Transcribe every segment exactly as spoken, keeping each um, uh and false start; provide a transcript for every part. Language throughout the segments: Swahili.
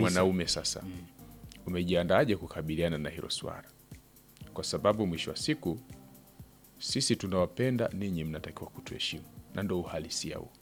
mwanaume sasa mm. umejiandaaje kukabiliana na hilo swala? Kwa sababu mwisho wa siku sisi tunawapenda, ninyi mnatakiwa kutuheshimu, na ndio uhalisia huo.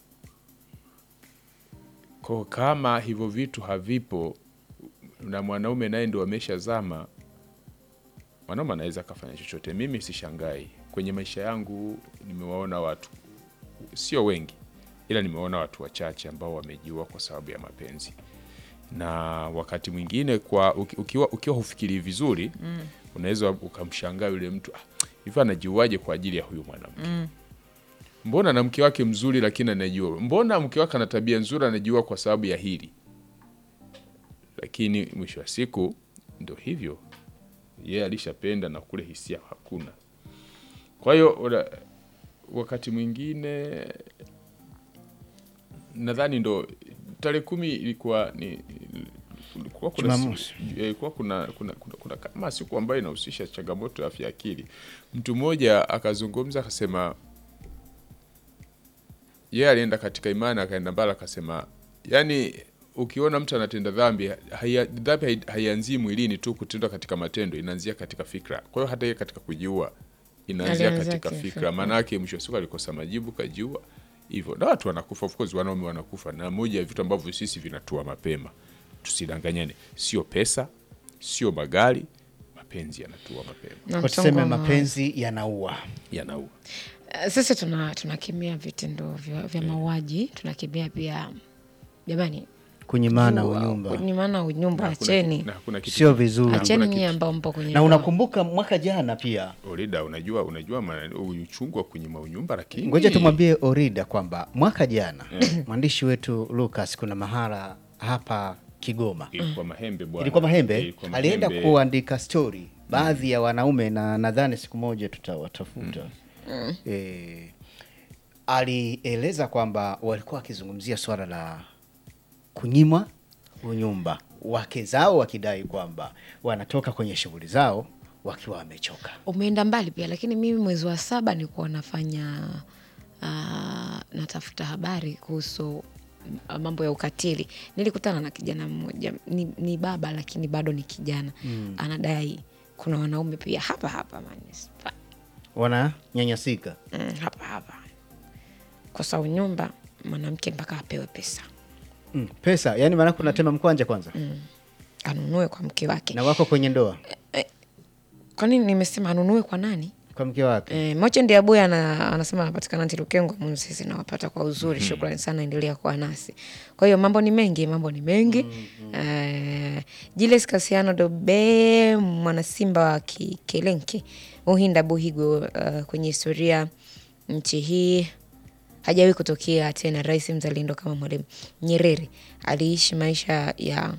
Kwa kama hivyo vitu havipo na mwanaume naye ndio ameshazama, mwanaume anaweza kufanya chochote. Mimi sishangai. Kwenye maisha yangu nimewaona watu, sio wengi, ila nimeona watu wachache ambao wamejiua kwa sababu ya mapenzi. Na wakati mwingine kwa ukiwa ukiwa hufikiri vizuri mm. unaweza ukamshangaa yule mtu, ah, hivi anajiuaje kwa ajili ya huyu mwanamke? Mm. Mbona na mke wake mzuri lakini anajua? Mbona mke wake ana tabia nzuri anajua kwa sababu ya hili? Lakini mwisho wa siku ndio hivyo. Yeye alishapenda na kule hisia hakuna. Kwa hiyo wakati mwingine nadhani ndo tarehe kumi ilikuwa ni ilikuwa kuna ilikuwa kuna kuna, kuna, kuna kama siku ambayo inahusisha changamoto ya afya akili. Mtu mmoja akazungumza akasema yeye yeah, alienda katika imani akaenda mbali akasema, yani ukiona mtu anatenda dhambi, haya dhambi haianzi mwilini tu kutendwa katika matendo, inaanzia katika fikra. Kwa hiyo hata yeye katika kujiua inaanzia katika fikra. Maana yake mwisho wa siku alikosa majibu kajiua. Hivyo na watu wanakufa, of course wanaume wanakufa, na moja ya vitu ambavyo sisi vinatua mapema. Tusidanganyane, sio pesa, sio magari, mapenzi yanatua mapema. Kwa tuseme mapenzi yanaua. Yanaua. Sisi tuna tunakemea vitendo vya, vya mauaji, tunakemea pia jamani kunyimana unyumba. Kunyimana unyumba, acheni. Sio vizuri. Acheni nyinyi ambao mpo kwenye. Na unakumbuka mwaka jana pia Orida, unajua unajua uchungu wa kunyima unyumba, lakini ngoja tumwambie Orida kwamba mwaka jana yeah. mwandishi wetu Lucas kuna mahala hapa Kigoma. Ilikuwa Mahembe bwana. Ilikuwa Mahembe. Ilikuwa Mahembe. Alienda kuandika story baadhi mm. ya wanaume, na nadhani siku moja tutawatafuta. Mm. E, alieleza kwamba walikuwa wakizungumzia swala la kunyimwa unyumba, wake zao wakidai kwamba wanatoka kwenye shughuli zao wakiwa wamechoka. Umeenda mbali pia, lakini mimi mwezi wa saba nilikuwa nafanya uh, natafuta habari kuhusu mambo ya ukatili. Nilikutana na kijana mmoja, ni, ni baba lakini bado ni kijana. Mm. Anadai kuna wanaume pia hapa hapa manispa wana nyanyasika. Mm, hapa hapa. Kwa sababu nyumba mwanamke mpaka apewe pesa. Mm, pesa, yani maana kuna tema mkwanja kwanza. Mm. Anunue kwa mke wake. Na wako kwenye ndoa. E, e, kwa nini nimesema anunue kwa nani? Kwa mke wake. Eh, Moche ndiye Abuya ana, anasema anapatikana Ntirukengo Munzisi na wapata kwa uzuri. Mm. Shukrani sana, endelea kuwa nasi. Kwa hiyo mambo ni mengi, mambo ni mengi. Mm, mm. Eh, Julius Kasiano Dobe, mwana Simba wa Kelenke, Uhinda Buhigo, uh, kwenye historia nchi hii hajawahi kutokea tena rais mzalendo kama Mwalimu Nyerere. Aliishi maisha ya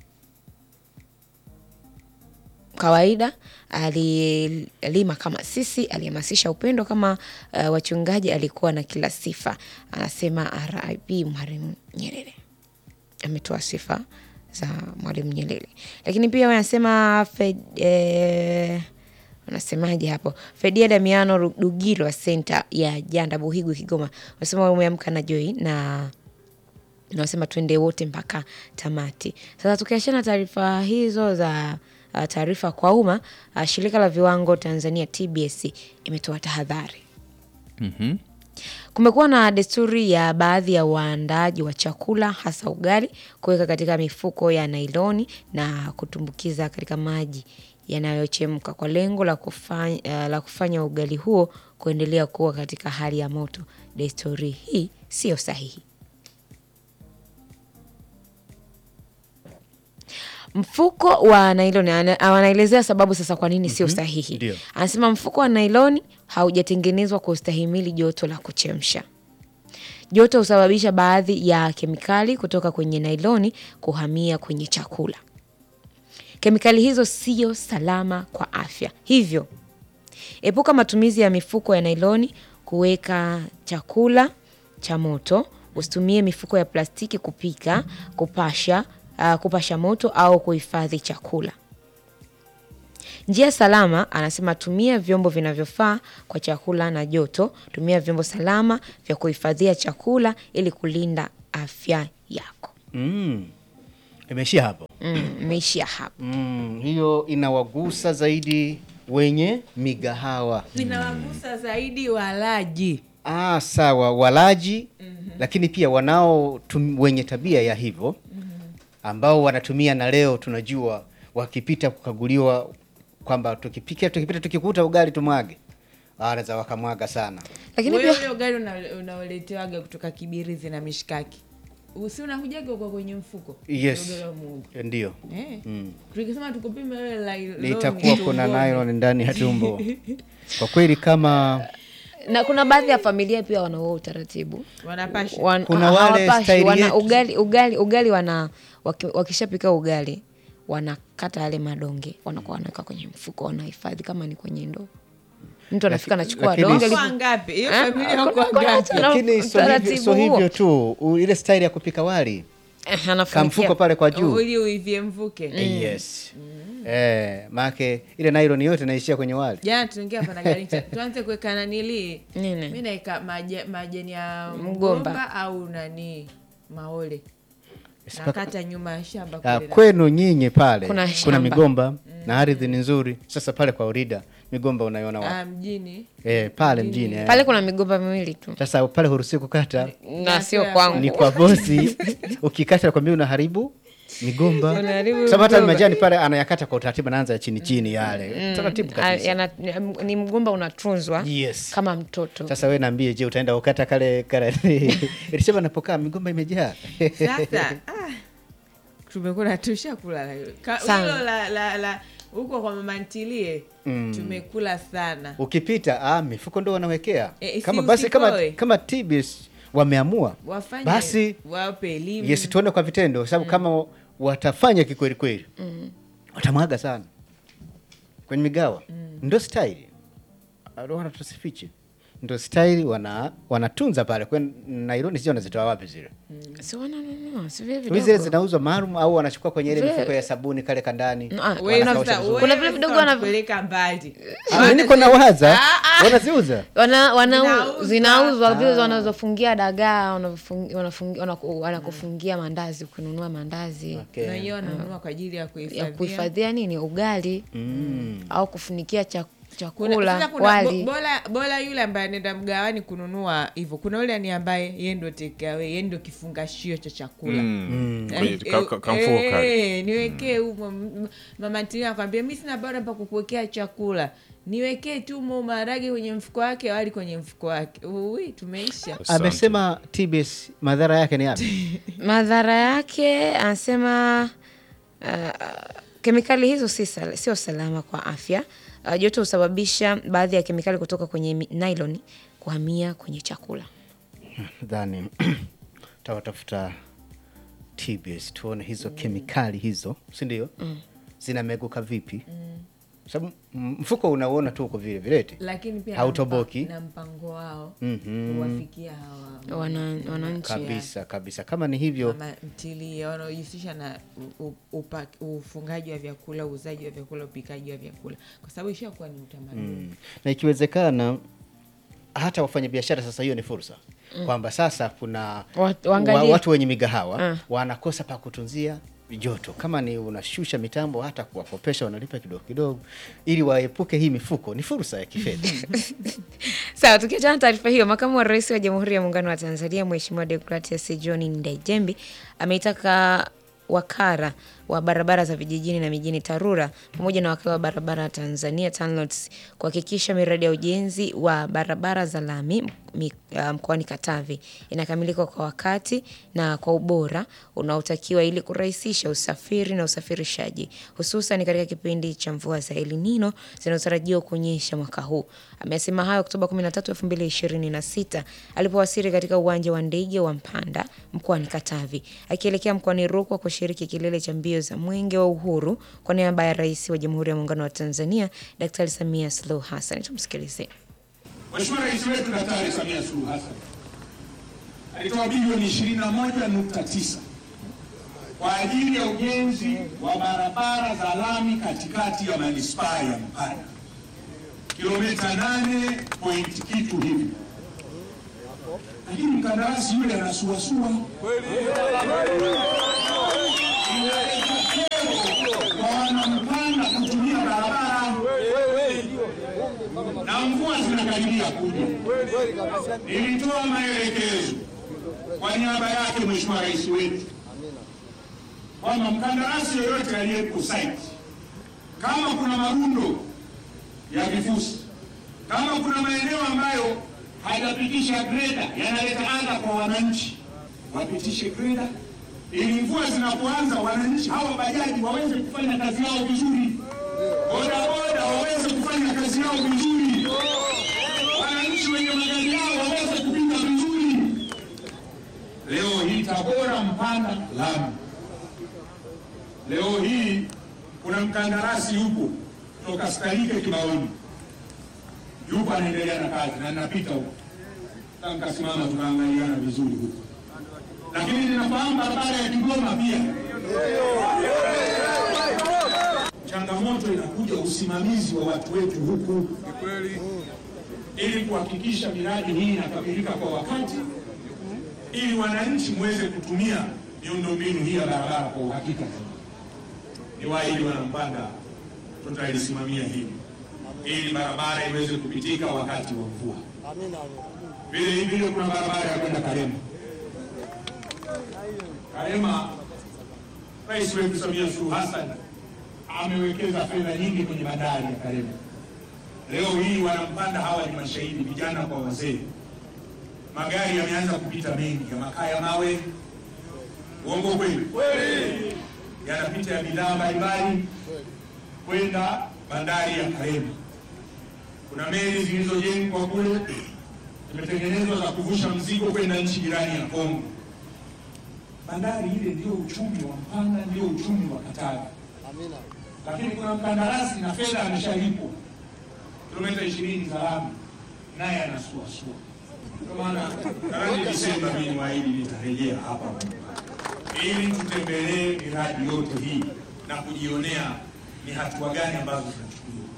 kawaida, alilima kama sisi, alihamasisha upendo kama uh, wachungaji, alikuwa na kila sifa. Anasema R I P Mwalimu Nyerere. Ametoa sifa za Mwalimu Nyerere. Lakini pia wanasema Fed, eh, wanasemaje hapo? Fedia Damiano Dugilo wa Center ya Janda Buhigu Kigoma. Wanasema umeamka na Joy na na wasema twende wote mpaka tamati. Sasa tukiachana taarifa hizo za uh, taarifa kwa umma, uh, shirika la viwango Tanzania T B S imetoa tahadhari. Mhm. Kumekuwa na desturi ya baadhi ya waandaaji wa chakula hasa ugali kuweka katika mifuko ya nailoni na kutumbukiza katika maji yanayochemka kwa lengo la kufanya, uh, la kufanya ugali huo kuendelea kuwa katika hali ya moto. Desturi hii sio sahihi. Mfuko wa nailoni, anaelezea sababu sasa kwa nini sio sahihi. Mm-hmm. Anasema mfuko wa nailoni haujatengenezwa kustahimili joto la kuchemsha. Joto husababisha baadhi ya kemikali kutoka kwenye nailoni kuhamia kwenye chakula. Kemikali hizo sio salama kwa afya. Hivyo, epuka matumizi ya mifuko ya nailoni kuweka chakula cha moto. Usitumie mifuko ya plastiki kupika, kupasha, uh, kupasha moto au kuhifadhi chakula. Njia salama, anasema tumia vyombo vinavyofaa kwa chakula na joto. Tumia vyombo salama vya kuhifadhia chakula ili kulinda afya yako. Mm. Imeishia hapo. Mm, imeishia hapo. Mm, hiyo inawagusa zaidi wenye migahawa. Inawagusa zaidi walaji. Ah, sawa, walaji. Mm-hmm. Lakini pia wanao tum, wenye tabia ya hivyo. Mm-hmm. Ambao wanatumia na leo tunajua wakipita kukaguliwa kwamba tukipika tukipita tukikuta ugali tumwage. Wanaweza wakamwaga sana. Lakini pia ule ugali unaoletewaga kutoka Kibirizi na mishikaki. Usi unakujaga kwa kwenye mfuko. Yes. Ndio. Eh. Mm. Tukisema tukupime wewe nylon. Litakuwa kuna nylon ndani ya tumbo. Kwa kweli kama na kuna baadhi ya familia pia wana huo utaratibu. Wanapasha. Wan, kuna wale style wana ugali ugali ugali wana waki, wakishapika ugali wanakata yale madonge, wanakuwa wanaweka kwenye mfuko, wanahifadhi kama ni kwenye ndoo. Mtu anafika anachukua donge kwa ngapi? Hiyo familia kwa ngapi? Lakini so hivyo, so hivyo tu ile style ya kupika wali. Eh, anafunika mfuko pale kwa juu. Ili uivie mvuke. Mm. Yes. Mm. Eh, make ile nylon yote inaishia kwenye wali. Jana tunaingia hapa na Garicha. Tuanze kuweka nanili. Nini? Mimi naika majani ya mgomba au nani maole. Nakata nyuma ya shamba kule. Kwenu nyinyi pale kuna, kuna migomba mm. na ardhi ni nzuri. Sasa pale kwa Urida migomba unaiona wapi? Ah, mjini. Eh, pale mjini. mjini. Pale kuna migomba miwili tu. Sasa pale huruhusi kukata. Na sio kwangu. Ni kwa bosi. Ukikata kwa mimi unaharibu migomba. Sababu hata majani pale anayakata kwa utaratibu, anaanza ya chini chini yale. Taratibu kabisa. Yana, ni mgomba unatunzwa yes. kama mtoto. Sasa wewe niambie, je, utaenda ukata kale kale ilisema napokaa migomba imejaa. Sasa ah tumekula tushakula hilo. Hilo la la la huko kwa mama ntilie mm. tumekula sana. Ukipita ah mifuko ndio wanawekea. E, kama basi kama kama T B S wameamua wafanye basi wape elimu. Yes, tuone kwa vitendo sababu mm. kama watafanya kikweli kweli. Mm. Watamwaga sana. Kwenye migawa. Mm. Ndio style. Aroha tusifiche. Ndio style wana wanatunza pale. Kwa nylon sio wanazitoa wapi zile? Mm. Si wananunua, si vile vidogo. Zile zinauzwa maalum au wanachukua kwenye ile mifuko ya sabuni kale kandani. Kuna vile vidogo wanapeleka mbali. Ah, niko na waza. Wanaziuza? Wana wana zinauzwa vile wanazofungia dagaa, wanafungia wanakufungia mandazi, kununua mandazi. Na hiyo wananunua kwa ajili ya kuhifadhia. Ya kuhifadhia nini? Ugali. Mm. Au kufunikia chakula. Chakula wali. Bora bora yule ambaye anaenda mgawani kununua hivyo. Kuna yule ni ambaye yeye ndio take away, yeye ndio kifungashio cha chakula. Mm. Eh, kamfuka. Eh, niwekee huko mama Tina akwambia mimi sina bora pa kukuwekea chakula. Niwekee tu maharage kwenye mfuko wake, wali kwenye mfuko wake. Ui, tumeisha. Amesema T B S madhara yake ni yapi? Madhara yake anasema uh, kemikali hizo si sio salama kwa afya. Uh, joto husababisha baadhi ya kemikali kutoka kwenye nylon kuhamia kwenye chakula. Dhani tawatafuta T B S tuone hizo mm. kemikali hizo, si ndio? Mm. Zinameguka vipi? Mm. Sababu mfuko unaona tu uko vile vile. Lakini pia hautoboki na mpango wao mm-hmm. kuwafikia hawa wana wananchi kabisa kabisa. Kama ni hivyo kama ntilie wanaojihusisha na ufungaji wa vyakula, uuzaji wa vyakula, upikaji wa vyakula, kwa sababu ishakuwa ni utamaduni. Mm. Na ikiwezekana hata wafanya biashara sasa, hiyo ni fursa mm. kwamba sasa kuna watu, wa, watu wenye migahawa mm. wanakosa pa kutunzia joto. Kama ni unashusha mitambo, hata kuwakopesha wanalipa kidogo kidogo ili waepuke hii mifuko, ni fursa ya kifedha. Sawa, tukiachana taarifa hiyo, makamu wa rais wa Jamhuri ya Muungano wa Tanzania Mheshimiwa Deogratias John Ndejembi ameitaka wakara wa barabara za vijijini na mijini TARURA pamoja na wakala wa barabara Tanzania TANROADS kuhakikisha miradi ya ujenzi wa barabara za lami mkoani Katavi inakamilika kwa wakati na kwa ubora unaotakiwa ili kurahisisha usafiri na usafirishaji, hususan katika kipindi cha mvua za El Nino zinazotarajiwa kunyesha mwaka huu. Amesema hayo Oktoba kumi na tatu elfu mbili ishirini na sita alipowasili katika uwanja wa ndege wa Mpanda mkoani Katavi akielekea mkoani Rukwa kushiriki kilele cha mbio za Mwenge wa Uhuru kwa niaba ya Rais wa Jamhuri ya Muungano wa Tanzania Daktari Samia Suluhu Hassan. Tumsikilize. Mheshimiwa Rais wetu Daktari Samia Suluhu Hassan alitoa bilioni ishirini na moja nukta tisa kwa ajili ya ujenzi wa barabara za lami katikati ya manispaa ya Mpanda, kilomita nane point kitu hivi. Lakini mkandarasi yule anasuasua. inaleta kero kwa wanampanda kutumia barabara, na mvua zinakaribia kuja. Nilitoa maelekezo kwa niaba yake Mheshimiwa Rais wetu kwamba mkandarasi yoyote aliyepo site, kama kuna marundo ya vifusi, kama kuna maeneo ambayo hajapitisha greda yanaleta adha kwa wananchi, wapitishe greda ili mvua zinapoanza wananchi hawa bajaji waweze kufanya kazi yao vizuri, boda boda waweze kufanya kazi yao vizuri, wananchi wenye magari yao waweze kupita vizuri. Leo hii Tabora Mpanda lami, leo hii kuna mkandarasi yupo toka Starike Kibaoni, yupo anaendelea na kazi na ninapita huko, nikasimama tukaangaliana vizuri huko. Lakini ninafahamu barabara ya Kigoma pia changamoto inakuja usimamizi wa watu wetu huku, ili kuhakikisha miradi hii inakamilika kwa wakati, ili wananchi muweze kutumia miundombinu hii ya barabara kwa uhakika. Ni waahidi Wanampanda tutalisimamia hili ili barabara iweze kupitika wakati wa mvua. Vile hivi kuna barabara ya kwenda Karema. Karema, Rais wetu Samia Suluhu Hassan amewekeza fedha nyingi kwenye bandari ya Karema. Leo hii Wanampanda hawa ni mashahidi, vijana kwa wazee. Magari yameanza kupita mengi ya makaa ya mawe, uongo kweli, yanapita ya bidhaa mbalimbali kwenda bandari ya Karema. Kuna meli zilizojengwa kule zimetengenezwa za kuvusha mzigo kwenda nchi jirani ya Kongo. Bandari ile ndio uchumi wa Mpanda, ndio uchumi wa Katavi. Amina. Lakini kuna mkandarasi na fedha ameshalipwa kilomita ishirini za lami, naye anasuasua. Kwa maana tarehe Desemba mimi niwaahidi nitarejea hapa ili tutembelee miradi yote hii na kujionea ni hatua gani ambazo zinachukuliwa.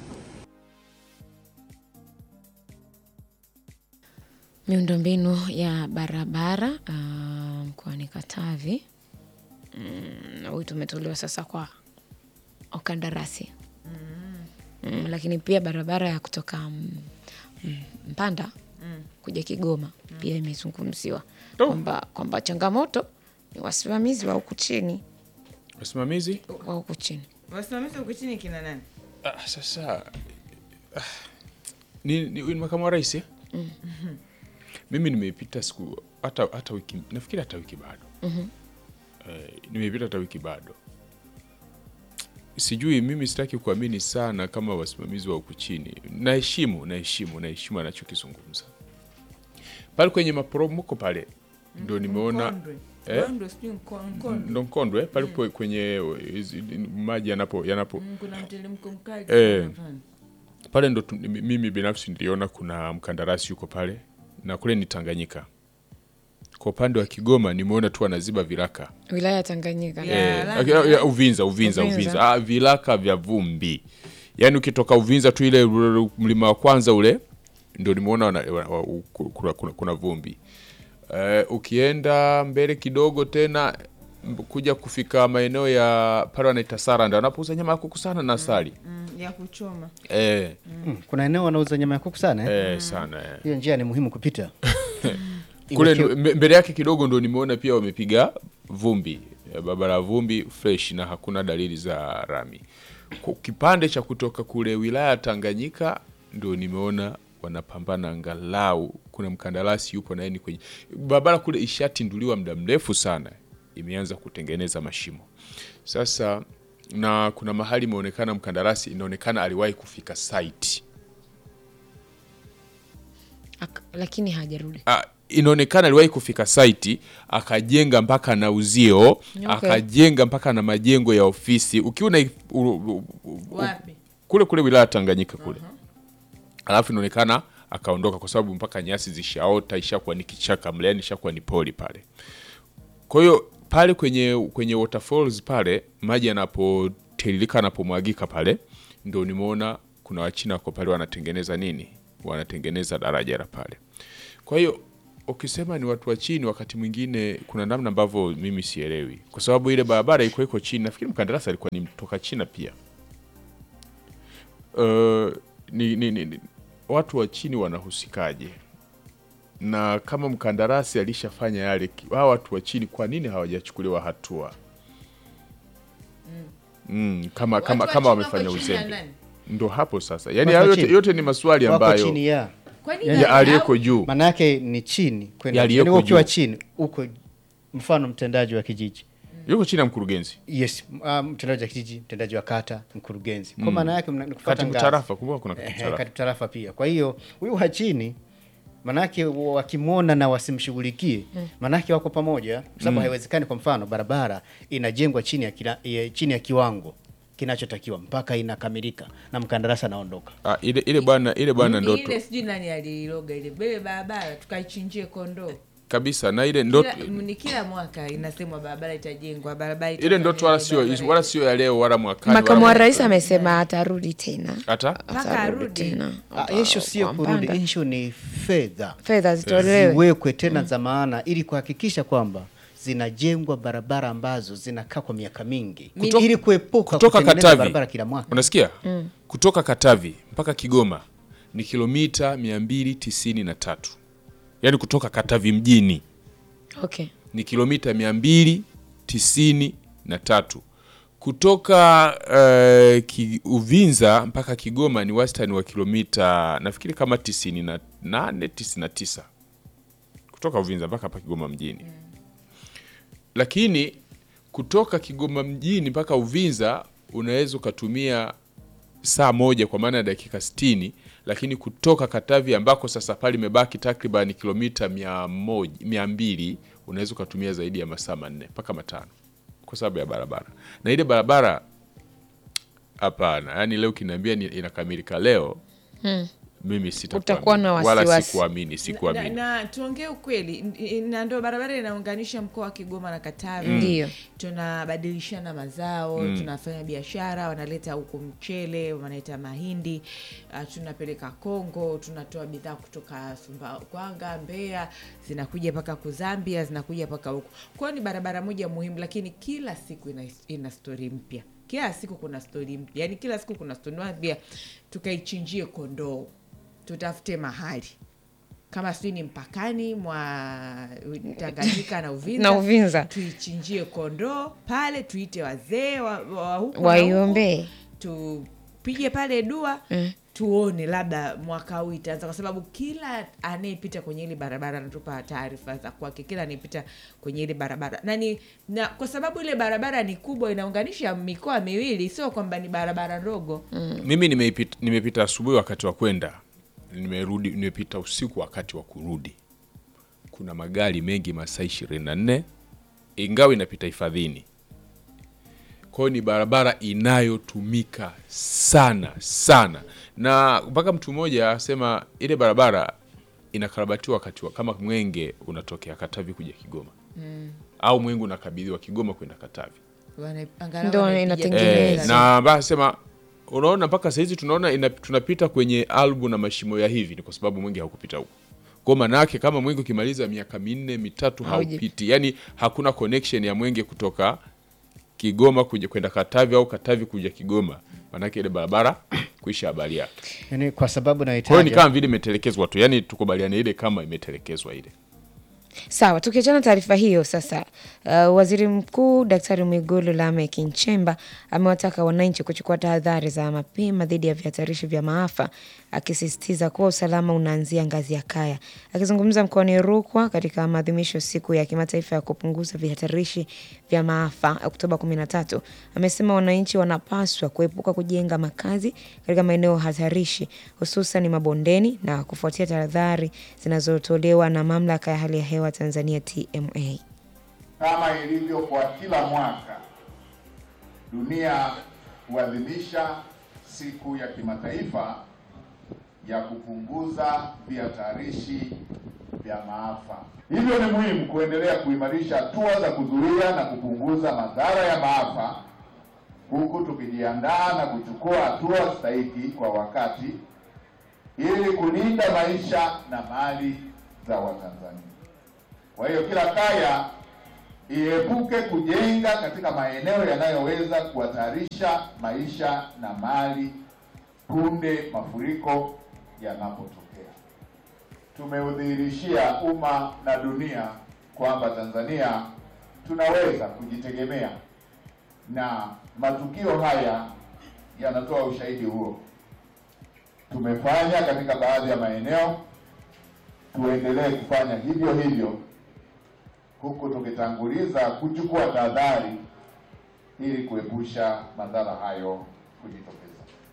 Miundombinu ya barabara uh, mkoani Katavi mm, wito umetolewa sasa kwa wakandarasi mm. mm, lakini pia barabara ya kutoka mm, Mpanda mm. kuja Kigoma mm. pia imezungumziwa kwamba kwamba changamoto ni wasimamizi wa huku chini. Wasimamizi wa huku chini. Wasimamizi wa huku chini kina nani? Ah, sasa ah, ni, ni, ni makamu wa rais eh? mm. Mimi nimeipita siku hata hata wiki, nafikiri hata wiki bado. Mhm. Eh, nimeipita hata wiki bado. Sijui, mimi sitaki kuamini sana kama wasimamizi wa huku chini. Naheshimu, naheshimu, naheshimu anachokizungumza. Pale kwenye maporomoko pale ndio nimeona eh ndo Nkondwe pale mm. kwenye maji yanapo yanapo mm, kuna mteremko mkali eh, pale ndo tu, mimi binafsi niliona kuna mkandarasi yuko pale, na kule ni Tanganyika. Kwa upande wa Kigoma nimeona tu anaziba viraka. Wilaya ya Tanganyika. Yeah, eh, ya, ya, Uvinza, Uvinza, Uvinza. Uvinza. Ah, viraka vya vumbi. Yaani ukitoka Uvinza tu ile mlima wa kwanza ule ndio nimeona kuna, kuna, kuna vumbi. Uh, ukienda mbele kidogo tena kuja kufika maeneo ya pale wanaita Saranda wanapouza nyama ya kuku sana na asali mm, mm, ya kuchoma eh. mm. Kuna eneo wanauza nyama ya kuku sana eh? Eh, sana eh. Hiyo njia ni muhimu kupita. Kule mbele yake kidogo ndo nimeona pia wamepiga vumbi, barabara vumbi fresh na hakuna dalili za rami. Kipande cha kutoka kule wilaya Tanganyika ndo nimeona wanapambana, angalau kuna mkandarasi yupo na yeye kwenye barabara kule ishatinduliwa muda mrefu sana, imeanza kutengeneza mashimo sasa, na kuna mahali imeonekana mkandarasi inaonekana aliwahi kufika site Ak, lakini hajarudi. Ah, inaonekana aliwahi kufika site akajenga mpaka na uzio, okay. Akajenga mpaka na majengo ya ofisi. Ukiona wapi? Kule kule wilaya Tanganyika kule. Uh-huh. Alafu inaonekana akaondoka kwa sababu mpaka nyasi zishaota, ishakuwa ni kichaka mle, yani ishakuwa ni poli pale. Kwa hiyo pale kwenye kwenye waterfalls pale maji yanapotiririka yanapomwagika pale ndio nimeona kuna Wachina wako pale wanatengeneza nini? Wanatengeneza daraja la pale. Kwa hiyo ukisema ni watu wa chini, wakati mwingine kuna namna ambavyo mimi sielewi, kwa sababu ile barabara iko iko chini. Nafikiri mkandarasi alikuwa ni mtoka China pia. Uh, ni, ni, ni, watu wa chini wanahusikaje? Na kama mkandarasi alishafanya yale, hao watu wa chini kwa nini hawajachukuliwa hatua? Mm. Mm, kama kama kama wamefanya uzembe. Ndio hapo sasa. Yaani yote yote ni maswali ambayo chini ya ya aliyeko juu. Maana yake ni chini kwenda. Yaani ukiwa chini uko mfano mtendaji wa kijiji. Yuko chini ya mkurugenzi. Yes, um, mtendaji wa kijiji, mtendaji wa kata, mkurugenzi. Kwa maana yake mnakufuata ngazi. Tarafa, kumbuka kuna tarafa. Katibu tarafa pia. Kwa hiyo huyu wa chini manake wakimwona na wasimshughulikie, manake wako pamoja, kwa sababu mm. haiwezekani kwa mfano barabara inajengwa chini ya kila, chini ya kiwango kinachotakiwa mpaka inakamilika na mkandarasi anaondoka. Ah, ile ile bwana ile bwana ndoto. Ile sijui nani aliloga ile bebe barabara tukaichinjie kondoo. Kabisa, na ile ndoto ni kila mwaka inasemwa barabara itajengwa, barabara itajengwa. Ile ndoto wala sio wala sio ya leo wala mwakani. Makamu wa rais amesema atarudi tena. Ata? Mpaka arudi. Issue sio kurudi, issue ni fedha. Fedha zitolewe. Ziwekwe tena za maana ili kuhakikisha kwamba zinajengwa barabara ambazo zinakaa kwa miaka mingi. Kutoka, ili kuepuka kutoka Katavi barabara kila mwaka. Unasikia? Mm. Kutoka Katavi mpaka Kigoma ni kilomita mia mbili tisini na tatu. Yaani kutoka Katavi mjini. Okay. Ni kilomita mia mbili tisini na tatu. Kutoka uh, ki, Uvinza mpaka Kigoma ni wastani wa kilomita nafikiri kama tisini na nane tisini na tisa. Kutoka Uvinza mpaka hapa Kigoma mjini. Mm. Lakini kutoka Kigoma mjini mpaka Uvinza unaweza ukatumia saa moja kwa maana ya dakika sitini, lakini kutoka Katavi ambako sasa pale imebaki takriban kilomita mia mbili unaweza ukatumia zaidi ya masaa manne mpaka matano kwa sababu ya barabara. Na ile barabara hapana, yani leo kiniambia inakamilika leo, hmm. mimi sitakuwa wala sikuamini, sikuamini. Na, na tuongee ukweli, na ndio barabara inaunganisha mkoa wa Kigoma na Katavi. Ndio. Mm. Tunabadilishana mazao, mm. tunafanya biashara, wanaleta huko mchele, wanaleta mahindi, uh, tunapeleka Kongo, tunatoa bidhaa kutoka Sumbawanga, Mbeya, zinakuja paka Kuzambia, zinakuja paka huko. Kwa ni barabara moja muhimu, lakini kila siku ina, ina story mpya. Kila siku kuna story mpya. Yaani kila siku kuna story mpya. Tukaichinjie kondoo. Tutafute mahali kama sisi ni mpakani mwa Tanganyika na Uvinza, na Uvinza tuichinjie kondoo pale, tuite wazee wa, wa huko waiombe, tupige pale dua, mm. tuone labda mwaka huu itaanza, kwa sababu kila anayepita kwenye ile barabara anatupa taarifa za kwake, kila anayepita kwenye ile barabara. Na ni na kwa sababu ile barabara ni kubwa, inaunganisha mikoa miwili, sio kwamba ni barabara ndogo. Mm. Mimi nimeipita nimepita asubuhi wakati wa kwenda, nimerudi nimepita usiku wakati wa kurudi. Kuna magari mengi masaa ishirini na nne ingawa inapita hifadhini. Kwa ni barabara inayotumika sana sana. Na mpaka mtu mmoja asema ile barabara inakarabatiwa wakati wa kama Mwenge unatokea Katavi kuja Kigoma. Mm. Au Mwenge unakabidhiwa Kigoma kwenda Katavi. Ndio inatengenezwa. Eh, na basi sema unaona mpaka sasa hizi tunaona ina, tunapita kwenye albu na mashimo ya hivi ni kwa sababu Mwenge haukupita huko. Kwa maana yake kama Mwenge ukimaliza miaka minne mitatu haupiti. Yaani hakuna connection ya Mwenge kutoka Kigoma kuja kwenda Katavi au Katavi kuja Kigoma. Maana yake ile barabara kuisha habari yake. Yaani kwa sababu na Kwa ni kama vile imetelekezwa tu. Yaani tukubaliane ile kama imetelekezwa ile. Sawa, tukiachana taarifa hiyo sasa, uh, Waziri Mkuu Daktari Mwigulu Lameck Nchemba amewataka wananchi kuchukua tahadhari za mapema dhidi ya vihatarishi vya maafa, akisisitiza kuwa usalama unaanzia ngazi ya kaya. Akizungumza mkoani Rukwa katika maadhimisho siku ya kimataifa ya kupunguza vihatarishi vya maafa Oktoba kumi na tatu, amesema wananchi wanapaswa kuepuka kujenga makazi katika maeneo hatarishi, hususan mabondeni, na kufuatia tahadhari zinazotolewa na Mamlaka ya Hali ya Hewa Tanzania T M A. Kama ilivyo kwa kila mwaka, dunia huadhimisha siku ya kimataifa ya kupunguza vihatarishi vya maafa. Hivyo ni muhimu kuendelea kuimarisha hatua za kuzuia na kupunguza madhara ya maafa, huku tukijiandaa na kuchukua hatua stahiki kwa wakati ili kulinda maisha na mali za Watanzania. Kwa hiyo kila kaya iepuke kujenga katika maeneo yanayoweza kuhatarisha maisha na mali punde mafuriko yanapotokea. Tumeudhihirishia umma na dunia kwamba Tanzania tunaweza kujitegemea, na matukio haya yanatoa ushahidi huo. Tumefanya katika baadhi ya maeneo, tuendelee kufanya hivyo hivyo, huku tukitanguliza kuchukua tahadhari ili kuepusha madhara hayo kujitokeza.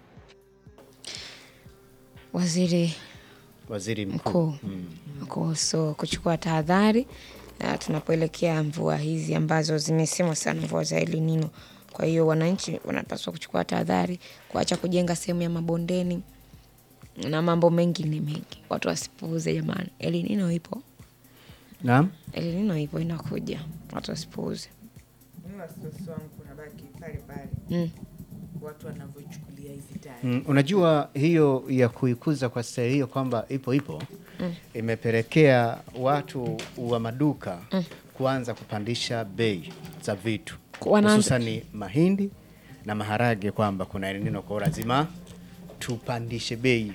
Waziri Waziri mkuu kuhusu mm. kuchukua tahadhari na tunapoelekea mvua hizi ambazo zimesemwa sana, mvua za El Nino. Kwa hiyo wananchi wanapaswa kuchukua tahadhari, kuacha kujenga sehemu ya mabondeni na mambo mengine mengi. Watu wasipuuze jamani. El Nino ipo. Naam. El Nino ipo inakuja. Watu wasipuuze. Mimi wasiwasi wangu unabaki pale pale. Mm. Watu wanavyochukulia hizi taarifa. Mm, unajua hiyo ya kuikuza kwa staili hiyo kwamba ipo ipo mm. imepelekea watu wa maduka mm. kuanza kupandisha bei za vitu, hususan mahindi na maharage, kwamba kuna El Nino kwa lazima tupandishe bei.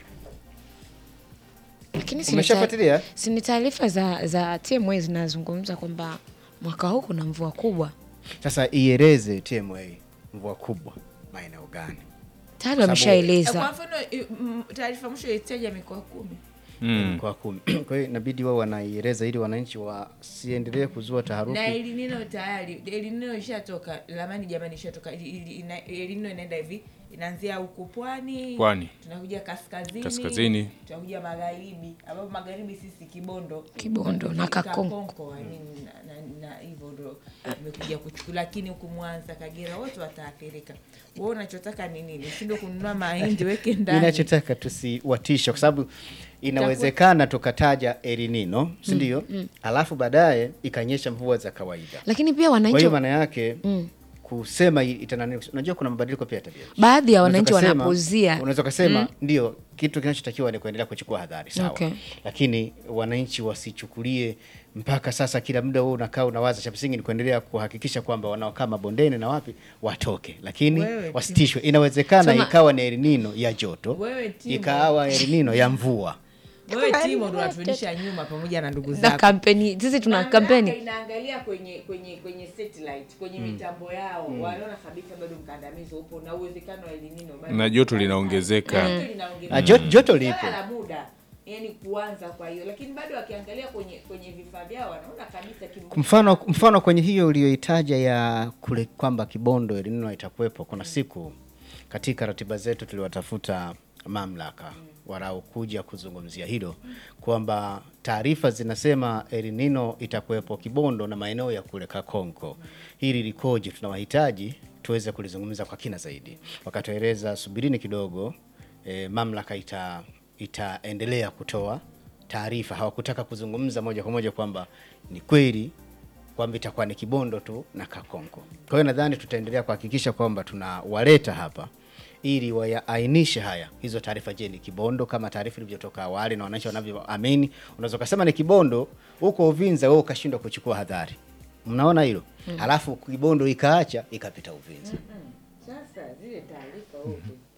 Lakini umeshafuatilia? Si ni taarifa za za T M A zinazungumza kwamba mwaka huu kuna mvua kubwa. Sasa ieleze T M A mvua kubwa maeneo gani? Tayari wameshaeleza. Kwa mfano taarifa mwisho ilitaja mikoa kumi. Mm. Kwa kumi. Kwa hiyo inabidi wao wanaieleza ili wananchi wasiendelee kuzua taharuki. Na El Nino tayari, El Nino ishatoka, lamani jamani ishatoka. El Nino inaenda hivi, inaanzia huko pwani, Pwani. tunakuja kaskazini, Kaskazini. tunakuja magharibi, ambapo magharibi sisi Kibondo, Kibondo na Kakonko. Kakonko, I mean, na na hivyo ndo imekuja kuchukua, lakini huko Mwanza, Kagera wote wataathirika. Wewe unachotaka ni nini? Ushindwe kununua mahindi weke ndani. Ninachotaka tusiwatishe, kwa sababu inawezekana tukataja El Nino, si ndio? Mm, mm. Alafu baadaye ikanyesha mvua za kawaida. Lakini pia wananchi, kwa hiyo maana yake mm. kusema itanani, unajua kuna mabadiliko pia tabia. Baadhi ya wananchi wanapozia. Unaweza kusema mm. ndio kitu kinachotakiwa ni kuendelea kuchukua hadhari, sawa. Okay. Lakini wananchi wasichukulie mpaka sasa kila muda wewe unakaa unawaza, cha msingi ni kuendelea kuhakikisha kwamba wanaokaa mabondeni na wapi watoke, lakini wewe, wasitishwe. Inawezekana Tuma, ikawa ni El Nino ya joto, ikawa El Nino ya mvua. Wewe Timo ndo unatufundisha nyuma pamoja na ndugu zako. Na kampeni, sisi tuna kampeni. Inaangalia kwenye kwenye kwenye satellite, kwenye mm. mitambo yao. Mm. Wanaona kabisa bado mkandamizo upo na uwezekano wa El Nino bado. Na joto linaongezeka. Mm. Mm. Joto, joto lipo. La muda. Yaani kuanza, kwa hiyo lakini bado wakiangalia kwenye kwenye vifaa vyao wanaona kabisa kimbo. Mfano mfano kwenye hiyo uliyoitaja ya kule kwamba Kibondo El Nino itakuwepo, kuna siku katika ratiba zetu tuliwatafuta mamlaka mm. warau kuja kuzungumzia hilo, kwamba taarifa zinasema El Nino itakuwepo Kibondo na maeneo ya kule Kakonko. Hili likoje? Tunawahitaji tuweze kulizungumza kwa kina zaidi. Wakatueleza subirini kidogo, e, mamlaka ita itaendelea kutoa taarifa. Hawakutaka kuzungumza moja kwa moja kwamba ni kweli kwamba itakuwa ni Kibondo tu na Kakonko. Kwa hiyo nadhani tutaendelea kuhakikisha kwamba tunawaleta hapa ili wayaainishe haya hizo taarifa. Je, ni Kibondo kama taarifa ilivyotoka awali na wananchi wanavyoamini? Unaweza kusema ni Kibondo huko Uvinza, wewe ukashindwa kuchukua hadhari. Mnaona hilo? Mm. Halafu Kibondo ikaacha ikapita Uvinza. Mm-hmm. Sasa zile taarifa huko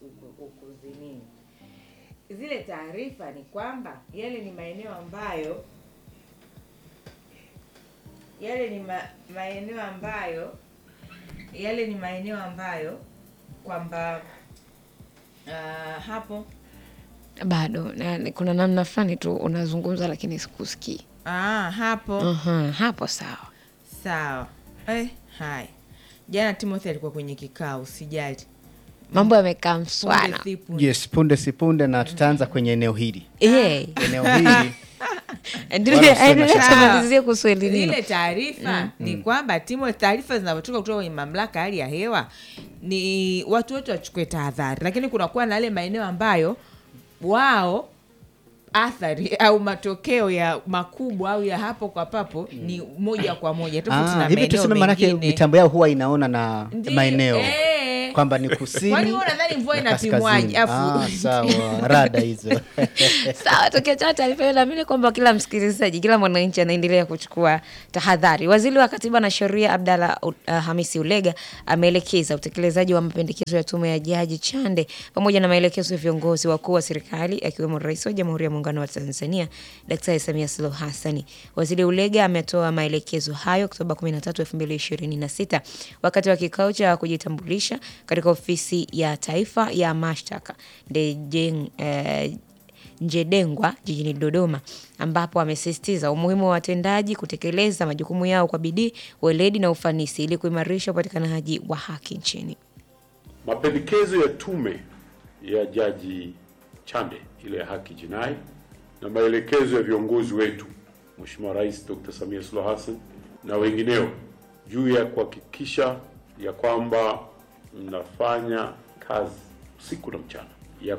ukuzini. Zile taarifa ni kwamba yale ni maeneo ambayo yale ni ma, maeneo ambayo yale ni maeneo ambayo kwamba Uh, hapo bado na, kuna namna fulani tu unazungumza lakini sikusikii. Ah, hapo. Uh-huh, hapo sawa. Sawa. Eh, hai. Jana Timothy alikuwa kwenye kikao, usijali. Mambo yamekaa mswana. Yes, punde sipunde na tutaanza kwenye eneo hili. Eh, eneo hili. Ndio tunamalizia kuhusu El Nino. Ile taarifa mm. ni kwamba Timo, taarifa zinatoka kutoka kwenye mamlaka hali ya hewa ni watu wote wachukue tahadhari, lakini kuna kuwa na yale maeneo ambayo wao athari au matokeo ya makubwa au ya hapo kwa papo mm. ni moja kwa moja tofauti na hivi tuseme, maana yake mitambo yao huwa inaona na Ndi, maeneo eh, kwamba ni kusini. Kwani wewe unadhani mvua na inapimwaje? kaskazini. Afu Ah, sawa, rada hizo. Sawa, tukiacha taarifa hiyo, naamini kwamba kila msikilizaji, kila mwananchi anaendelea kuchukua tahadhari. Waziri wa Katiba na Sheria Abdalla uh, Hamisi Ulega ameelekeza utekelezaji wa mapendekezo ya tume ya Jaji Chande pamoja na maelekezo ya viongozi wakuu wa serikali akiwemo Rais wa Jamhuri ya Muungano wa Tanzania Daktari Samia Suluhu Hassan. Waziri Ulega ametoa maelekezo hayo Oktoba kumi na tatu elfu mbili ishirini na sita wakati wa kikao cha kujitambulisha katika ofisi ya Taifa ya Mashtaka Ndejeng eh, Njedengwa jijini Dodoma, ambapo amesisitiza umuhimu wa watendaji kutekeleza majukumu yao kwa bidii, weledi na ufanisi ili kuimarisha upatikanaji wa haki nchini. Mapendekezo ya tume ya Jaji Chande ile ya haki jinai na maelekezo ya viongozi wetu Mheshimiwa Rais Dokta Samia Suluhu Hassan na wengineo juu ya kuhakikisha ya kwamba mnafanya kazi usiku na mchana ya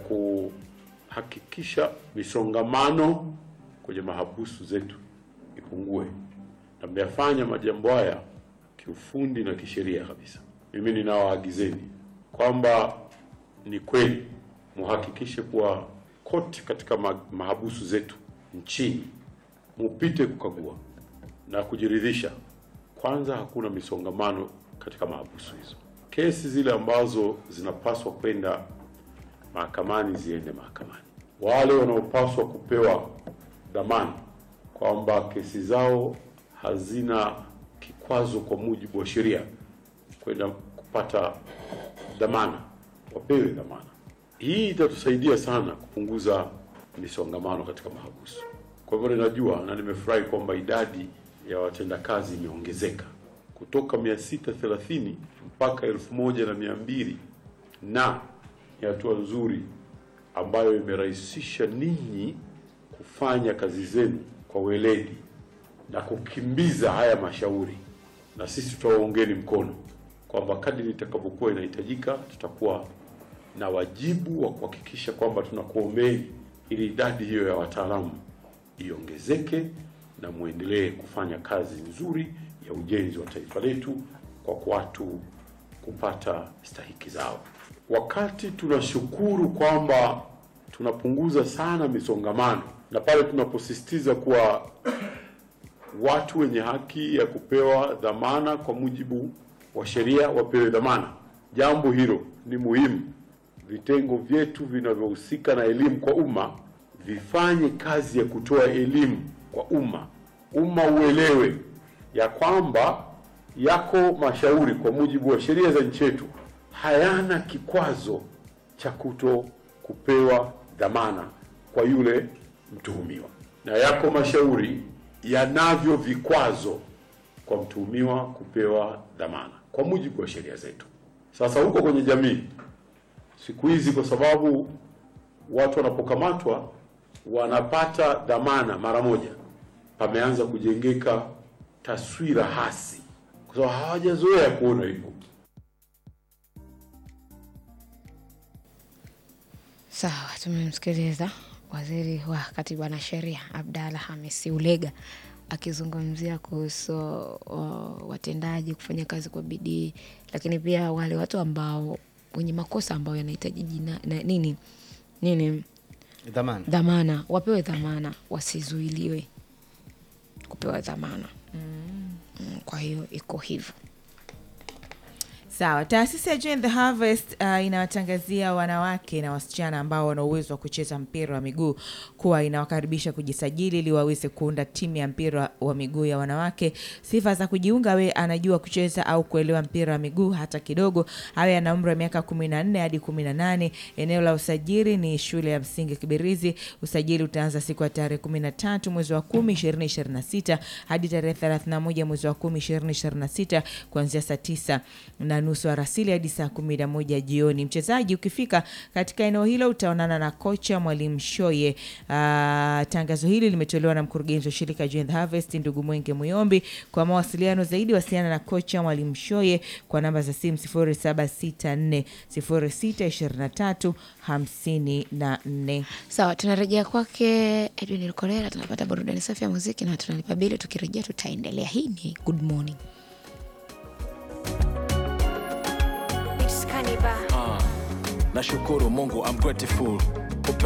kuhakikisha misongamano kwenye mahabusu zetu ipungue, na mnafanya majambo haya kiufundi na kisheria kabisa. Mimi ninawaagizeni kwamba ni kweli muhakikishe kuwa kote katika mahabusu zetu nchini mupite kukagua na kujiridhisha kwanza hakuna misongamano katika mahabusu hizo. Kesi zile ambazo zinapaswa kwenda mahakamani ziende mahakamani. Wale wanaopaswa kupewa dhamana kwamba kesi zao hazina kikwazo kwa mujibu wa sheria kwenda kupata dhamana wapewe dhamana. Hii itatusaidia sana kupunguza misongamano katika mahabusu. Kwa hivyo ninajua na nimefurahi kwamba idadi ya watendakazi imeongezeka kutoka mia sita thelathini mpaka elfu moja na mia mbili, na ni hatua nzuri ambayo imerahisisha ninyi kufanya kazi zenu kwa weledi na kukimbiza haya mashauri, na sisi tutawaungeni mkono kwamba kadri itakapokuwa inahitajika tutakuwa na wajibu wa kuhakikisha kwamba tunakuombeni ili idadi hiyo ya wataalamu iongezeke na muendelee kufanya kazi nzuri ya ujenzi wa taifa letu kwa watu kupata stahiki zao. Wakati tunashukuru kwamba tunapunguza sana misongamano na pale tunaposisitiza kuwa watu wenye haki ya kupewa dhamana kwa mujibu wa sheria wapewe dhamana, jambo hilo ni muhimu. Vitengo vyetu vinavyohusika na elimu kwa umma vifanye kazi ya kutoa elimu kwa umma. Umma uelewe ya kwamba yako mashauri kwa mujibu wa sheria za nchi yetu hayana kikwazo cha kuto kupewa dhamana kwa yule mtuhumiwa, na yako mashauri yanavyo vikwazo kwa mtuhumiwa kupewa dhamana kwa mujibu wa sheria zetu. Sasa huko kwenye jamii siku hizi, kwa sababu watu wanapokamatwa wanapata dhamana mara moja, pameanza kujengeka taswira hasi kwa sababu hawajazoea kuona hivyo. Sawa, tumemsikiliza Waziri wa Katiba na Sheria Abdalla Hamisi Ulega akizungumzia kuhusu uh, watendaji kufanya kazi kwa bidii, lakini pia wale watu ambao wenye makosa ambao yanahitaji jina na, nini nini dhamana dhamana wapewe dhamana, wasizuiliwe kupewa dhamana. Mm. Mm, kwa hiyo iko hivyo. Sawa, taasisi ya Join the Harvest uh, inawatangazia wanawake na wasichana ambao wana uwezo wa kucheza mpira wa miguu kuwa inawakaribisha kujisajili ili waweze kuunda timu ya mpira wa miguu ya wanawake. Sifa za kujiunga: we anajua kucheza au kuelewa mpira wa miguu hata kidogo, awe ana umri wa miaka kumi na nne hadi kumi na nane. Eneo la usajili ni shule ya msingi Kibirizi. Usajili utaanza siku ya tarehe kumi na tatu mwezi wa kumi ishirini ishirini na sita hadi tarehe thelathini na moja mwezi wa kumi ishirini ishirini na sita kuanzia saa tisa na nusu arasili hadi saa kumi na moja jioni. Mchezaji ukifika katika eneo hilo utaonana na kocha Mwalimu Shoye. Uh, tangazo hili limetolewa na mkurugenzi wa shirika Join the Harvest ndugu Mwenge Muyombi. Kwa mawasiliano zaidi wasiliana na kocha Mwalimu Shoye kwa namba za simu sifuri saba sita nne sifuri sita ishirini na tatu hamsini na nne. Sawa, tunarejea kwake Edwin Lukolera, tunapata burudani safi ya muziki na tunalipa bili. Tukirejea tutaendelea. Hii ni Good Morning. It's Cannibal. Nashukuru Mungu, I'm grateful.